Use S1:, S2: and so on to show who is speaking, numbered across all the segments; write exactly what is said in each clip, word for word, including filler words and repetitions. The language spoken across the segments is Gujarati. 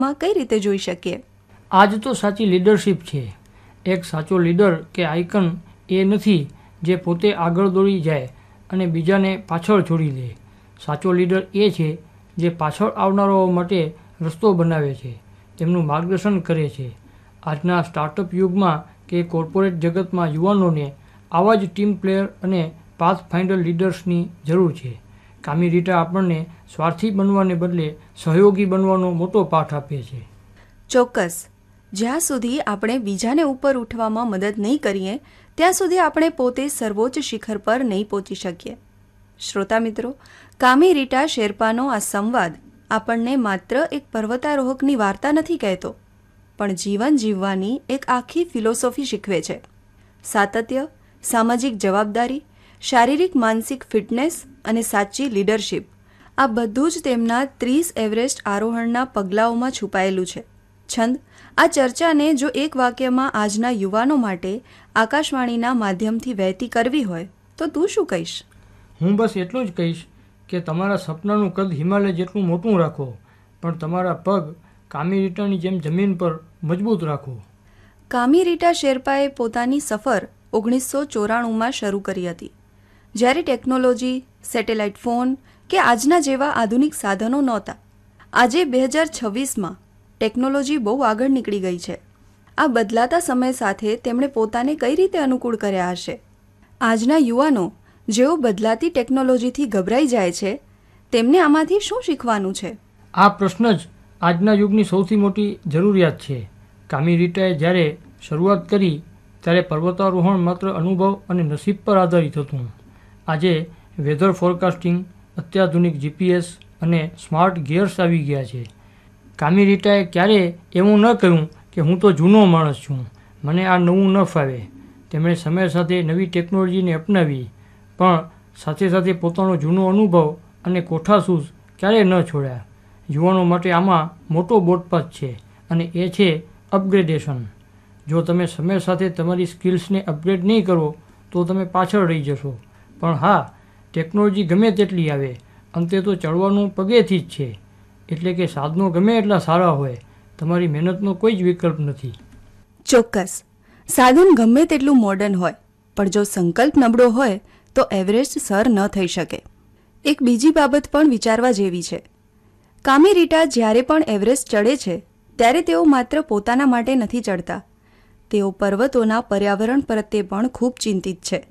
S1: માં કઈ રીતે જોઈ શકીએ?
S2: આ જ તો સાચી લીડરશિપ છે. એક સાચો લીડર કે આઇકન એ નથી જે પોતે આગળ દોડી જાય અને બીજાને પાછળ છોડી દે. સાચો લીડર એ છે જે પાછળ આવનારાઓ માટે રસ્તો બનાવે છે, તેમનું માર્ગદર્શન કરે છે. આજના સ્ટાર્ટઅપ યુગમાં કે કોર્પોરેટ જગતમાં યુવાનોને આવા જ ટીમ પ્લેયર અને પાથ ફાઇન્ડર લીડર્સની જરૂર છે. કામી રીટા આપણને સ્વાર્થી બનવાને બદલે સહયોગી બનવાનો મોટો પાઠ આપે છે.
S1: ચોક્કસ. જ્યાં સુધી આપણે બીજાને ઉપર ઉઠવામાં મદદ નહીં કરીએ ત્યાં સુધી આપણે પોતે સર્વોચ્ચ શિખર પર નહીં પહોંચી શકીએ. શ્રોતા મિત્રો, કામી રીટા શેરપાનો આ સંવાદ આપણને માત્ર એક પર્વતારોહકની વાર્તા નથી કહેતો, પણ જીવન જીવવાની એક આખી ફિલોસોફી શીખવે છે. સાતત્ય, સામાજિક જવાબદારી, શારીરિક માનસિક ફિટનેસ અને સાચી લીડરશિપ, આ બધું જ તેમના ત્રીસ એવરેસ્ટ આરોહણના પગલાઓમાં છુપાયેલું છે. છંદ, આ ચર્ચાને જો એક વાક્યમાં આજના યુવાનો માટે આકાશવાણીના માધ્યમથી વહેતી કરવી હોય તો તું શું કહીશ?
S2: હું બસ એટલું જ કહીશ કે તમારા સપનાનું કદ હિમાલય જેટલું મોટું રાખો, પણ તમારા પગ કામી રીટાની જેમ જમીન પર મજબૂત રાખો.
S1: કામી રીટા શેરપાએ પોતાની સફર ઓગણીસો ચોરાણુંમાં શરૂ કરી હતી, જ્યારે ટેકનોલોજી, સેટેલાઇટ ફોન કે આજના જેવા આધુનિક સાધનો નહોતા. આજે બે હજાર છવ્વીસમાં ટેકનોલોજી બહુ આગળ નીકળી ગઈ છે. આ બદલાતા સમય સાથે તેમણે પોતાને કઈ રીતે અનુકૂળ કર્યા હશે? આજના યુવાનો જેઓ બદલાતી ટેકનોલોજીથી ગભરાઈ જાય છે, તેમને આમાંથી શું શીખવાનું છે?
S2: આ પ્રશ્ન જ આજના યુગની સૌથી મોટી જરૂરિયાત છે. કામી રીટાએ જ્યારે શરૂઆત કરી ત્યારે પર્વતારોહણ માત્ર અનુભવ અને નસીબ પર આધારિત હતું. આજે વેધર ફોરકાસ્ટિંગ, અત્યાધુનિક જીપીએસ અને સ્માર્ટ ગિયર્સ આવી ગયા છે. કામી રીટાએ ક્યારેય એવું ન કહ્યું કે હું તો જૂનો માણસ છું, મને આ નવું ન ફાવે. તેમણે સમય સાથે નવી ટેકનોલોજીને અપનાવી, પણ સાથે સાથે પોતાનો જૂનો અનુભવ અને કોઠાસૂઝ ક્યારેય ન છોડ્યા. યુવાનો માટે આમાં મોટો બોધપાઠ છે અને એ છે અપગ્રેડેશન. જો તમે સમય સાથે તમારી સ્કિલ્સને અપગ્રેડ નહીં કરો તો તમે પાછળ રહી જશો. પણ હા, ટેકનોલોજી ગમે તેટલી આવે, અંતે તો ચડવાનું પગેથી જ છે. એટલે કે સાધનો ગમે એટલા સારા હોય, તમારી મહેનતનો કોઈ જ વિકલ્પ નથી.
S1: ચોક્કસ. સાધન ગમે તેટલું મોડર્ન હોય, પણ જો સંકલ્પ નબળો હોય તો એવરેસ્ટ સર ન થઈ શકે. એક બીજી બાબત પણ વિચારવા જેવી છે. કામી રીટા જ્યારે પણ એવરેસ્ટ ચડે છે ત્યારે તેઓ માત્ર પોતાના માટે નથી ચડતા, તેઓ પર્વતોના પર્યાવરણ પ્રત્યે પણ ખૂબ ચિંતિત છે.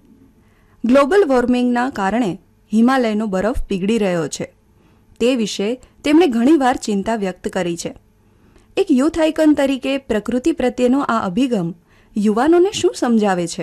S1: ગ્લોબલ વોર્મિંગના કારણે હિમાલયનો બરફ પીગળી રહ્યો છે. તે વિશે તેમણે ઘણીવાર ચિંતા વ્યક્ત કરી છે. એક યુથ આઇકન તરીકે પ્રકૃતિ પ્રત્યેનો આ અભિગમ યુવાનોને શું સમજાવે છે?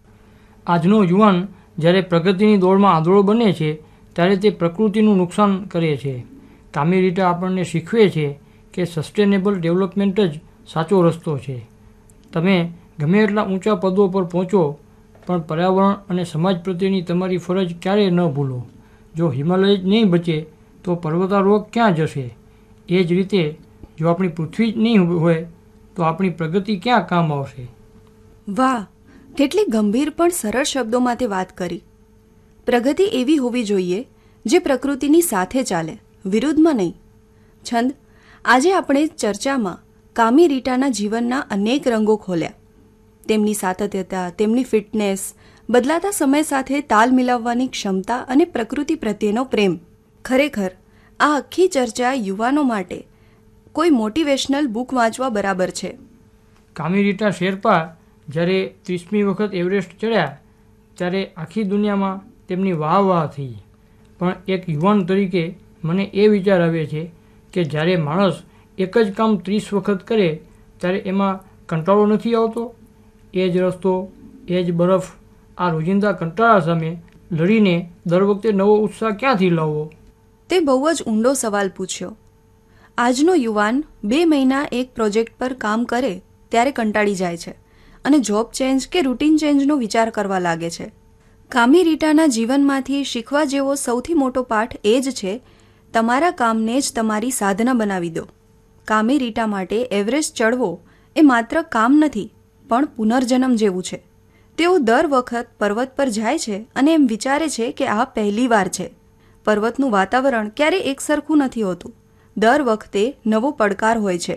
S2: આજનો યુવાન જ્યારે પ્રગતિની દોડમાં આંધળો બને છે ત્યારે તે પ્રકૃતિનું નુકસાન કરે છે. કામી રીટા આપણને શીખવે છે કે સસ્ટેનેબલ ડેવલપમેન્ટ જ સાચો રસ્તો છે. તમે ગમે એટલા ઊંચા પદો પર પહોંચો, પણ પર્યાવરણ અને સમાજ પ્રત્યેની તમારી ફરજ ક્યારેય ન ભૂલો. જો હિમાલય જ નહીં બચે તો પર્વતારોહક ક્યાં જશે? એ જ રીતે જો આપણી પૃથ્વી જ નહીં હોય તો આપણી પ્રગતિ ક્યાં કામ આવશે?
S1: વાહ, કેટલી ગંભીર પણ સરળ શબ્દોમાં તે વાત કરી. પ્રગતિ એવી હોવી જોઈએ જે પ્રકૃતિની સાથે ચાલે, વિરુદ્ધમાં નહીં. છંદ, આજે આપણે ચર્ચામાં કામી રીટાના જીવનના અનેક રંગો ખોલ્યા. તેમની સાતત્યતા, તેમની ફિટનેસ, બદલાતા સમય સાથે તાલ મિલાવવાની ક્ષમતા અને પ્રકૃતિ પ્રત્યેનો પ્રેમ. ખરેખર આ આખી ચર્ચા યુવાનો માટે કોઈ મોટિવેશનલ બુક વાંચવા બરાબર છે.
S2: કામી રીટા શેરપા જ્યારે ત્રીસમી વખત એવરેસ્ટ ચડ્યા ત્યારે આખી દુનિયામાં તેમની વાહ વાહ થઈ. પણ એક યુવાન તરીકે મને એ વિચાર આવે છે કે જ્યારે માણસ એક જ કામ ત્રીસ વખત કરે ત્યારે એમાં કંટાળો નથી આવતો? એ જ રસ્તો, એ જ બરફ, આ રોજિંદા કંટાળા સામે લડીને દર વખતે નવો ઉત્સાહ ક્યાંથી લાવવો?
S1: તે બહુ જ ઊંડો સવાલ પૂછ્યો. આજનો યુવાન બે મહિના એક પ્રોજેક્ટ પર કામ કરે ત્યારે કંટાળી જાય છે અને જોબ ચેન્જ કે રૂટીન ચેન્જનો વિચાર કરવા લાગે છે. કામી રીટાના જીવનમાંથી શીખવા જેવો સૌથી મોટો પાઠ એ જ છે, તમારા કામને જ તમારી સાધના બનાવી દો. કામી રીટા માટે એવરેસ્ટ ચડવો એ માત્ર કામ નથી, પણ પુનર્જન્મ જેવું છે. તેઓ દર વખત પર્વત પર જાય છે અને એમ વિચારે છે કે આ પહેલી વાર છે. પર્વતનું વાતાવરણ ક્યારેય એક સરખું નથી હોતું. દર વખતે નવો પડકાર હોય છે.